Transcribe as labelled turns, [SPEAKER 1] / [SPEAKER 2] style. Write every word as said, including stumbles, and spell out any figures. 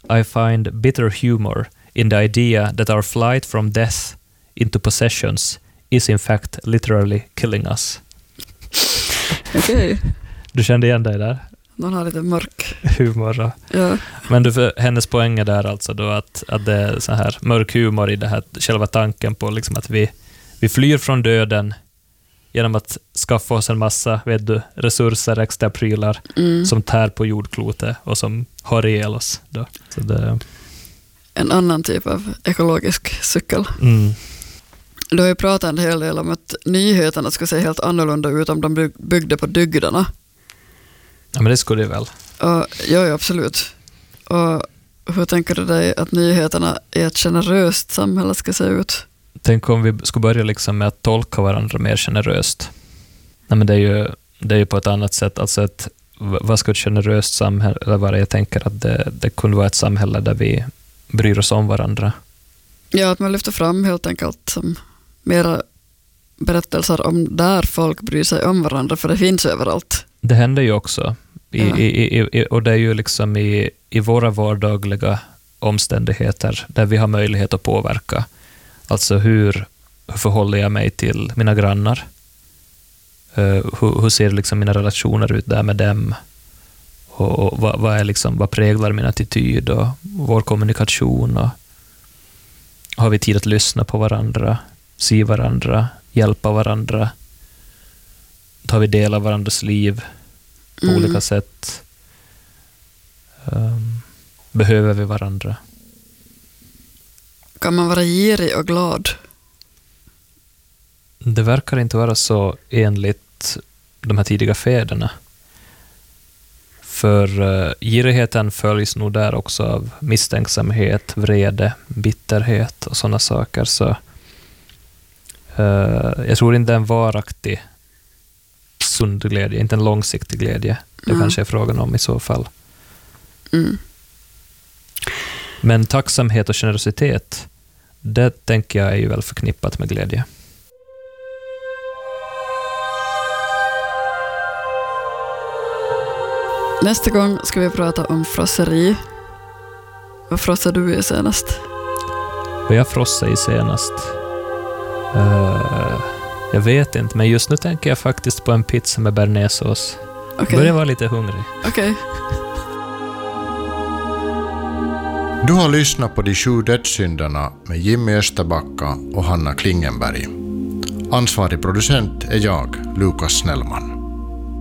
[SPEAKER 1] I find bitter humor in the idea that our flight from death into possessions is in fact literally killing us.
[SPEAKER 2] Okej. Okay.
[SPEAKER 1] Du kände igen dig där?
[SPEAKER 2] Någon har lite mörk
[SPEAKER 1] humor.
[SPEAKER 2] Ja.
[SPEAKER 1] Men du, hennes poäng är där alltså då att, att det är så här mörk humor i det här, själva tanken på liksom att vi, vi flyr från döden genom att skaffa oss en massa, vet du, resurser, extra prylar mm. som tär på jordklotet och som har ihjäl oss då. Så det...
[SPEAKER 2] En annan typ av ekologisk cykel.
[SPEAKER 1] Mm.
[SPEAKER 2] Du har ju pratat en hel del om att nyheterna ska se helt annorlunda ut om de byggde på dygderna.
[SPEAKER 1] Ja, men det skulle det väl.
[SPEAKER 2] Och, ja, absolut. Och hur tänker du dig att nyheterna i ett generöst samhälle ska se ut?
[SPEAKER 1] Tänk om vi skulle börja liksom med att tolka varandra mer generöst. Nej, men det är ju, det är ju på ett annat sätt. Alltså ett, vad ska ett generöst samhälle vara? Jag tänker att det, det kunde vara ett samhälle där vi bryr oss om varandra.
[SPEAKER 2] Ja, att man lyfter fram helt enkelt som mera berättelser om där folk bryr sig om varandra, för det finns överallt.
[SPEAKER 1] Det händer ju också. I,
[SPEAKER 2] ja.
[SPEAKER 1] i, i, och det är ju liksom i, i våra vardagliga omständigheter där vi har möjlighet att påverka. Alltså hur, hur förhåller jag mig till mina grannar? Uh, hur, hur ser liksom mina relationer ut där med dem? Och, och vad, vad, är liksom, vad präglar min attityd och vår kommunikation? Och har vi tid att lyssna på varandra, se varandra, hjälpa varandra? Tar vi del av varandras liv på mm. olika sätt? Um, behöver vi varandra?
[SPEAKER 2] Kan man vara girig och glad?
[SPEAKER 1] Det verkar inte vara så enligt de här tidiga fäderna. För uh, girigheten följs nog där också av misstänksamhet, vrede, bitterhet och sådana saker. Så uh, jag tror inte en varaktig sund glädje, inte en långsiktig glädje. Det mm. kanske är frågan om i så fall.
[SPEAKER 2] Mm.
[SPEAKER 1] Men tacksamhet och generositet, det tänker jag är ju väl förknippat med glädje.
[SPEAKER 2] Nästa gång ska vi prata om frosseri. Vad frossade du i senast?
[SPEAKER 1] Vad jag frossade i senast? Uh, jag vet inte, men just nu tänker jag faktiskt på en pizza med bearnaisesås.
[SPEAKER 2] Okay.
[SPEAKER 1] Börjar vara lite hungrig.
[SPEAKER 2] Okej. Okay.
[SPEAKER 3] Du har lyssnat på De sju dödssynderna med Jimmy Österbacka och Hanna Klingenberg. Ansvarig producent är jag, Lukas Snellman.